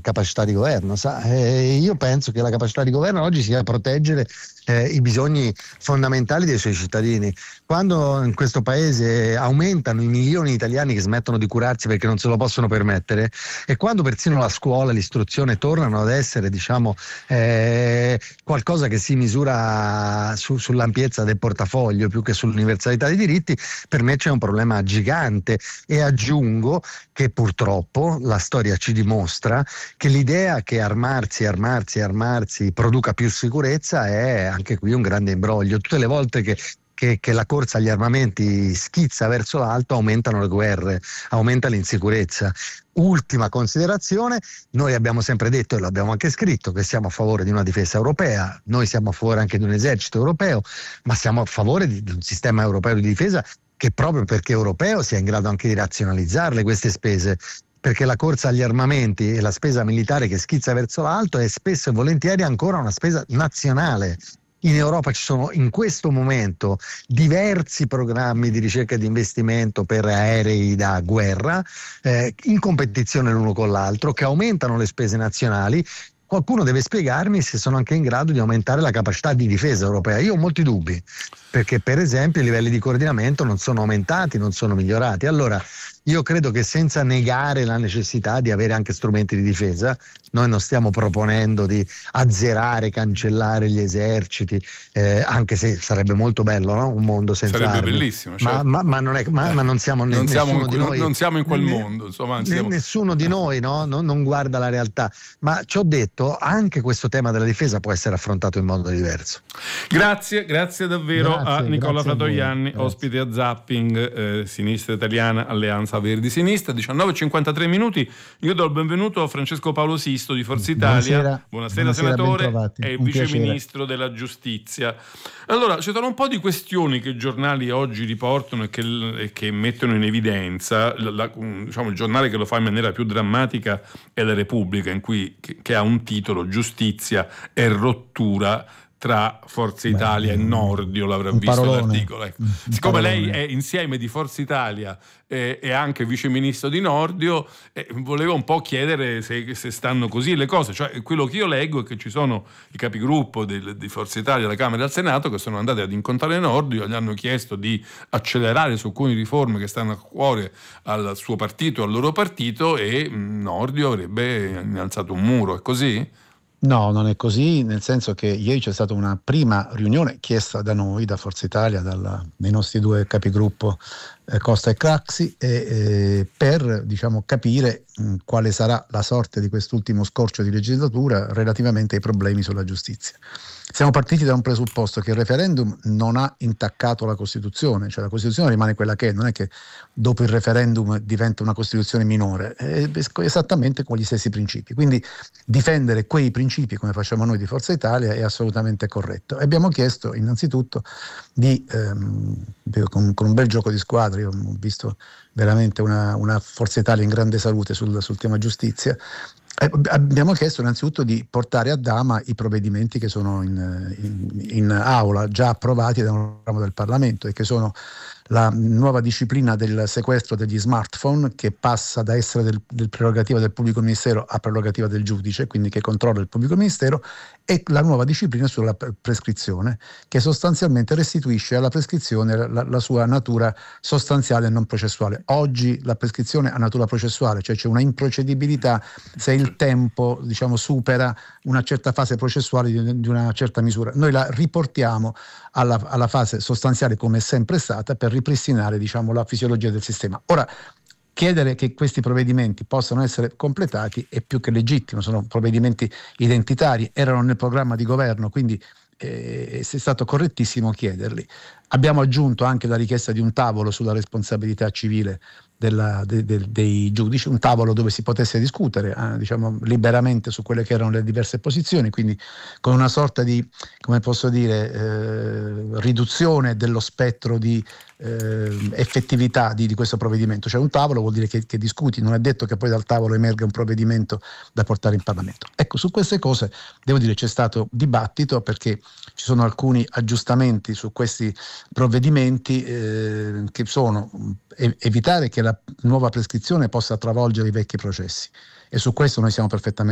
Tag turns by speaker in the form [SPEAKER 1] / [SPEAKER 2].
[SPEAKER 1] capacità di governo. Io penso che la capacità di governo oggi sia proteggere i bisogni fondamentali dei suoi cittadini. Quando in questo paese aumentano i milioni di italiani che smettono di curarsi perché non se lo possono permettere, e quando persino la scuola e l'istruzione tornano ad essere, diciamo, qualcosa che si misura sull'ampiezza del portafoglio più che sull'universalità dei diritti, per me c'è un problema gigante. E aggiungo che purtroppo la storia ci dimostra che l'idea che armarsi produca più sicurezza è anche qui un grande imbroglio. Tutte le volte che la corsa agli armamenti schizza verso l'alto, aumentano le guerre, aumenta l'insicurezza. Ultima considerazione: noi abbiamo sempre detto, e l'abbiamo anche scritto, che siamo a favore di una difesa europea, noi siamo a favore anche di un esercito europeo, ma siamo a favore di un sistema europeo di difesa che, proprio perché europeo, sia in grado anche di razionalizzarle queste spese, perché la corsa agli armamenti e la spesa militare che schizza verso l'alto è spesso e volentieri ancora una spesa nazionale. In Europa ci sono in questo momento diversi programmi di ricerca e di investimento per aerei da guerra, in competizione l'uno con l'altro, che aumentano le spese nazionali. Qualcuno deve spiegarmi se sono anche in grado di aumentare la capacità di difesa europea. Io ho molti dubbi, perché per esempio i livelli di coordinamento non sono aumentati, non sono migliorati. Allora, io credo che, senza negare la necessità di avere anche strumenti di difesa, noi non stiamo proponendo di azzerare, cancellare gli eserciti, anche se sarebbe molto bello, no? Un mondo senza
[SPEAKER 2] sarebbe
[SPEAKER 1] armi.
[SPEAKER 2] Bellissimo, certo.
[SPEAKER 1] ma non siamo nessuno di noi.
[SPEAKER 2] Non siamo in quel mondo, insomma.
[SPEAKER 1] Nessuno di noi, no? Non guarda la realtà. Ma ci ho detto, anche questo tema della difesa può essere affrontato in modo diverso.
[SPEAKER 2] Grazie davvero a Nicola Fratoianni, ospite a Zapping, Sinistra Italiana, Alleanza Verdi Sinistra. 19:53 minuti. Io do il benvenuto a Francesco Paolo Sisto di Forza Italia. Buonasera senatore e vice ministro della giustizia. Allora, ci sono un po' di questioni che i giornali oggi riportano e che mettono in evidenza. Diciamo, il giornale che lo fa in maniera più drammatica è La Repubblica, che ha un titolo: Giustizia e rottura tra Forza Italia e Nordio. L'avrà visto l'articolo. Siccome lei è insieme di Forza Italia e anche vice ministro di Nordio, volevo un po' chiedere se stanno così le cose. Cioè, quello che io leggo è che ci sono i capigruppo di Forza Italia alla Camera e al Senato che sono andati ad incontrare Nordio, gli hanno chiesto di accelerare su alcune riforme che stanno a cuore al suo partito, al loro partito, e Nordio avrebbe innalzato un muro. È così?
[SPEAKER 3] No, non è così, nel senso che ieri c'è stata una prima riunione chiesta da noi, da Forza Italia, dai nostri due capigruppo Costa e Craxi, per capire quale sarà la sorte di quest'ultimo scorcio di legislatura relativamente ai problemi sulla giustizia. Siamo partiti da un presupposto che il referendum non ha intaccato la Costituzione, cioè la Costituzione rimane quella che è, non è che dopo il referendum diventa una Costituzione minore, è esattamente con gli stessi principi. Quindi difendere quei principi, come facciamo noi di Forza Italia, è assolutamente corretto. E abbiamo chiesto innanzitutto con un bel gioco di squadra. Io ho visto veramente una Forza Italia in grande salute sul tema giustizia. Abbiamo chiesto innanzitutto di portare a dama i provvedimenti che sono in aula, già approvati da un ramo del Parlamento, e che sono la nuova disciplina del sequestro degli smartphone, che passa da essere del prerogativa del pubblico ministero a prerogativa del giudice, quindi che controlla il pubblico ministero, e la nuova disciplina sulla prescrizione, che sostanzialmente restituisce alla prescrizione la sua natura sostanziale e non processuale. Oggi la prescrizione ha natura processuale, cioè c'è una improcedibilità se il tempo supera una certa fase processuale di una certa misura. Noi la riportiamo alla fase sostanziale, come è sempre stata, per ripristinare la fisiologia del sistema. Ora, chiedere che questi provvedimenti possano essere completati è più che legittimo, sono provvedimenti identitari, erano nel programma di governo, quindi è stato correttissimo chiederli. Abbiamo aggiunto anche la richiesta di un tavolo sulla responsabilità civile dei giudici, un tavolo dove si potesse discutere liberamente su quelle che erano le diverse posizioni, quindi con una sorta di, riduzione dello spettro di effettività di questo provvedimento. Cioè, un tavolo vuol dire che discuti, non è detto che poi dal tavolo emerga un provvedimento da portare in Parlamento. Ecco, su queste cose devo dire c'è stato dibattito, perché ci sono alcuni aggiustamenti su questi provvedimenti che sono evitare che la nuova prescrizione possa travolgere i vecchi processi, e su questo noi siamo perfettamente